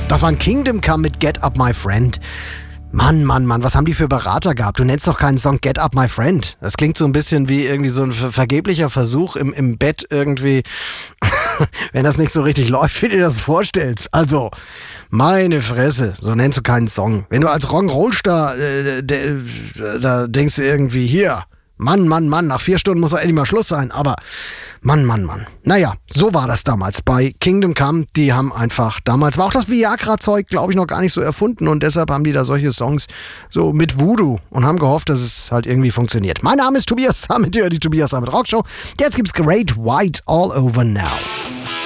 Das war ein Kingdom Come mit Get Up My Friend. Mann, was haben die für Berater gehabt? Du nennst doch keinen Song Get Up My Friend. Das klingt so ein bisschen wie irgendwie so ein vergeblicher Versuch im Bett irgendwie, wenn das nicht so richtig läuft, wie du dir das vorstellst. Also, meine Fresse, so nennst du keinen Song. Wenn du als Rock'n'Roll-Star, da denkst du irgendwie, hier, Mann, nach 4 Stunden muss doch endlich mal Schluss sein, aber Mann. Naja, so war das damals bei Kingdom Come. Die haben einfach, damals war auch das Viagra-Zeug, glaube ich, noch gar nicht so erfunden und deshalb haben die da solche Songs so mit Voodoo und haben gehofft, dass es halt irgendwie funktioniert. Mein Name ist Tobias Sammet, die Tobias Sammet Rockshow. Jetzt gibt's Great White All Over Now.